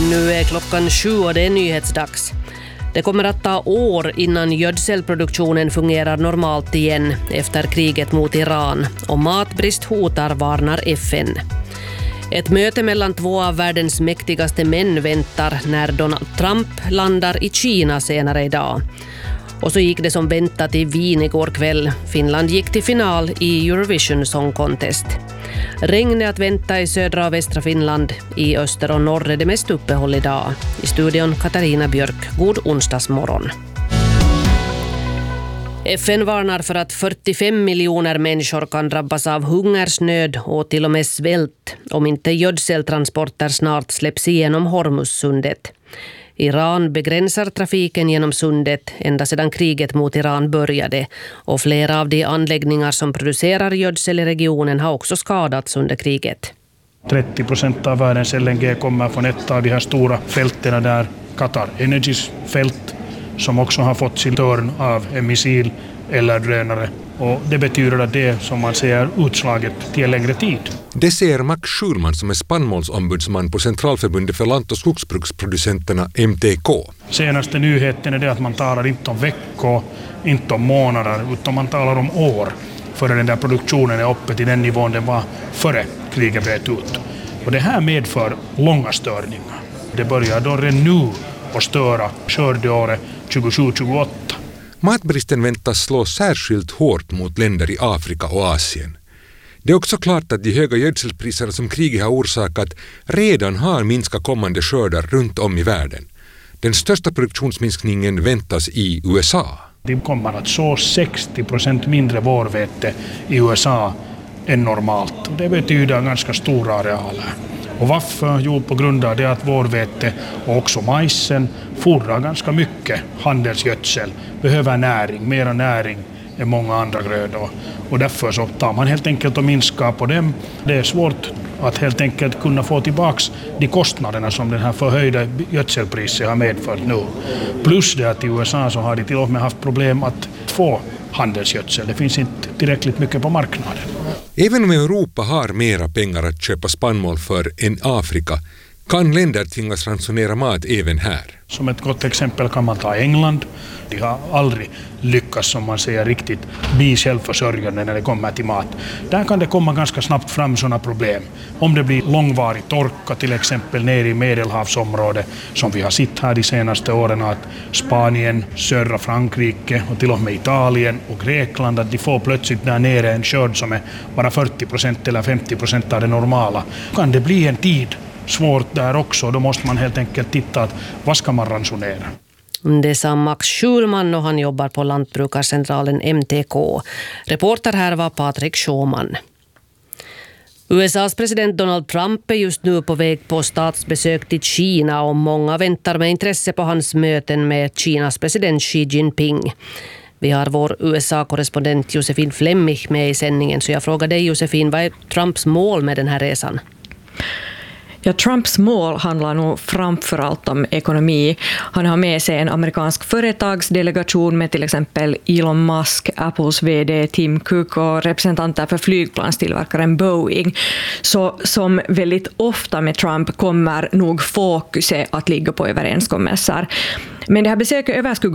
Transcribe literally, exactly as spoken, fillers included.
Nu är klockan sju och det är nyhetsdags. Det kommer att ta år innan gödselproduktionen fungerar normalt igen efter kriget mot Iran och matbrist hotar, varnar F N. Ett möte mellan två av världens mäktigaste män väntar när Donald Trump landar i Kina senare idag. Och så gick det som väntat i Wien igår kväll. Finland gick till final i Eurovision Song Contest. Regn är att vänta i södra och västra Finland. I öster och norr är det mest uppehåll idag. I studion Katarina Björk. God onsdagsmorgon. F N varnar för att fyrtiofem miljoner människor kan drabbas av hungersnöd och till och med svält om inte gödseltransporter snart släpps igenom Hormuzsundet. Iran begränsar trafiken genom sundet ända sedan kriget mot Iran började och flera av de anläggningar som producerar gödsel i regionen har också skadats under kriget. trettio procent av världens L N G kommer från ett av de här stora fälten där, Qatar Energys fält, som också har fått sin törn av en missil eller drönare. Och det betyder att det, som man säger, utslaget till en längre tid. Det säger Max Schulman som är spannmålsombudsman på Centralförbundet för lant- och skogsbruksproducenterna M T K. Senaste nyheten är det att man talar inte om veckor, inte om månader, utan man talar om år före den där produktionen är uppe till den nivån den var före kriget bröt ut. Och det här medför långa störningar. Det börjar då redan nu att störa skördeåret tjugosju tjugoåtta. Matbristen väntas slå särskilt hårt mot länder i Afrika och Asien. Det är också klart att de höga gödselpriserna som kriget har orsakat redan har minskat kommande skördar runt om i världen. Den största produktionsminskningen väntas i U S A. Det kommer att så sextio procent mindre vårvete i U S A än normalt. Det betyder ganska stora arealer. Och varför? Jo, på grund av det att vårvete och också majsen fordrar ganska mycket handelsgödsel, behöver näring, mera näring än många andra grödor. Och därför så tar man helt enkelt och minskar på dem. Det är svårt att helt enkelt kunna få tillbaks de kostnaderna som den här förhöjda gödselpriset har medfört nu. Plus det att i U S A så har de till och med haft problem att få handelsgödsel. Det finns inte tillräckligt mycket på marknaden. Även om Europa har mera pengar att köpa spannmål för än Afrika kan länder tvingas ransonera mat även här. Som ett gott exempel kan man ta England. De har aldrig lyckats, som man säger, riktigt bli självförsörjande när det kommer till mat. Där kan det komma ganska snabbt fram sådana problem. Om det blir långvarig torka till exempel nere i Medelhavsområdet, som vi har sett här de senaste åren, att Spanien, södra Frankrike och till och med Italien och Grekland, att de får plötsligt där nere en skörd som är bara fyrtio procent eller femtio procent av det normala. Kan det bli en tid svårt där också, då måste man helt enkelt titta att vad ska man ransonera. Det sa Max Schulman och han jobbar på Lantbrukarcentralen M T K. Reporter här var Patrik Schauman. U S A:s president Donald Trump är just nu på väg på statsbesök till Kina och många väntar med intresse på hans möten med Kinas president Xi Jinping. Vi har vår U S A-korrespondent Josefin Flemmig med i sändningen, så jag frågar dig Josefin, vad är Trumps mål med den här resan? Ja, Trumps mål handlar nog framförallt om ekonomi. Han har med sig en amerikansk företagsdelegation med till exempel Elon Musk, Apples vd Tim Cook och representanter för flygplanstillverkaren Boeing. Så som väldigt ofta med Trump kommer nog fokuset att ligga på överenskommelser. Men det här besöket överskuggar